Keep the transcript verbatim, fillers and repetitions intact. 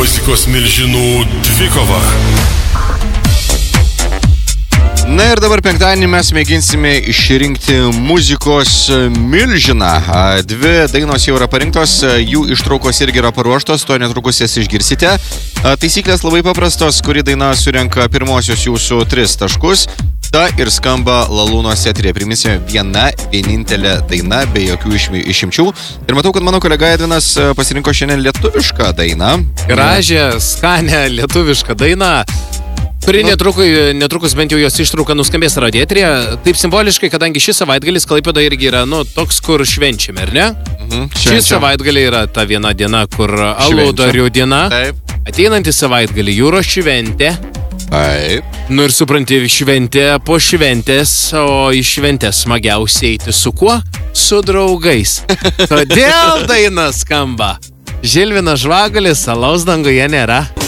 Muzikos milžinų dvikova. Na ir dabar penktadienį mes mėginsime išrinkti muzikos milžiną. Dvi dainos jau yra parinktos, jų ištraukos irgi yra paruoštos, to netrukus jas išgirsite. Taisyklės labai paprastos, kuri daina surenka pirmosius jūsų tris taškus. Ta ir skamba Lalūnos eteryje. Priminsiu, viena vienintelė daina, be jokių išimčių. Ir matau, kad mano kolega Edvinas pasirinko šiandien lietuvišką dainą. Gražią, skanę lietuvišką dainą, kuri netrukus, netrukus bent jau jos ištrauka nuskambės radijo eteryje. Taip simboliškai, kadangi šis savaitgalis Klaipėdoje irgi yra, nu, toks, kur švenčiame, ar ne? Mhm, šis savaitgalį yra ta viena diena, kur aludarių diena. Taip. Ateinantį savaitgalį jūros šventė. Taip. Nu ir supranti, šventė po šventės, o į šventę smagiausiai eiti su kuo? Su draugais. Todėl daina skamba. Žilvinas Žvagulis, alaus danguje nėra.